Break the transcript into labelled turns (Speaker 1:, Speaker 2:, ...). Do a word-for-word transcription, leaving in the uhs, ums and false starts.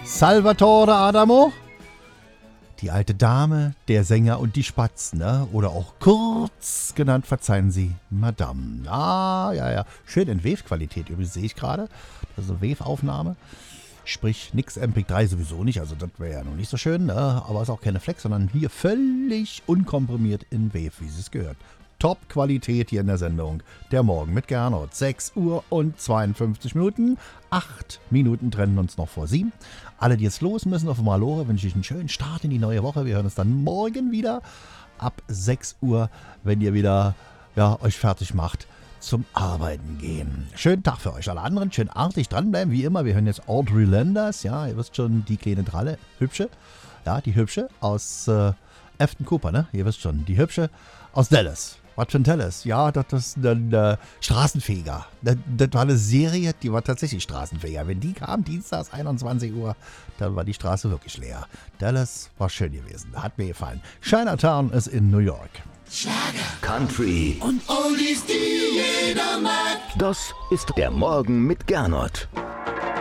Speaker 1: Salvatore Adamo, die alte Dame, der Sänger und die Spatzen, ne? Oder auch kurz genannt, verzeihen Sie, Madame. Ah, ja, ja. Schön in Wave-Qualität übrigens, sehe ich gerade. Das ist eine Wave-Aufnahme. Sprich, nix M P drei sowieso nicht, also das wäre ja noch nicht so schön, ne? Aber ist auch keine Flex, sondern hier völlig unkomprimiert in Wave, wie es gehört. Top-Qualität hier in der Sendung. Der Morgen mit Gernot. sechs Uhr und zweiundfünfzig Minuten. Acht Minuten trennen uns noch vor sieben. Alle, die jetzt los müssen auf Malore, wünsche ich einen schönen Start in die neue Woche. Wir hören uns dann morgen wieder ab sechs Uhr, wenn ihr wieder ja, euch fertig macht zum Arbeiten gehen. Schönen Tag für euch. Alle anderen schön artig dranbleiben, wie immer. Wir hören jetzt Audrey Landers. Ja, ihr wisst schon, die kleine Tralle. Hübsche. Ja, die Hübsche aus äh, Afton Cooper, ne? Ihr wisst schon, die Hübsche aus Dallas. Was für ein Dallas? Ja, das ist ein äh, Straßenfeger. Das, das war eine Serie, die war tatsächlich Straßenfeger. Wenn die kam, dienstags einundzwanzig Uhr, dann war die Straße wirklich leer. Dallas war schön gewesen. Hat mir gefallen. Chinatown ist in New York.
Speaker 2: Schlager, Country und Oldies, die jeder mag. Das ist der Morgen mit Gernot.